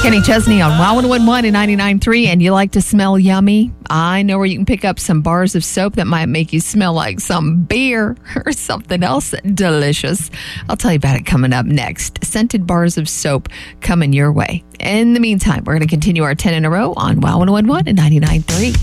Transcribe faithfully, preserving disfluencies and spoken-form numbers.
Kenny Chesney on Wow one oh one and ninety-nine point three, and you like to smell yummy? I know where you can pick up some bars of soap that might make you smell like some beer or something else delicious. I'll tell you about it coming up next. Scented bars of soap coming your way. In the meantime, we're going to continue our ten in a row on Wow one oh one and ninety-nine point three.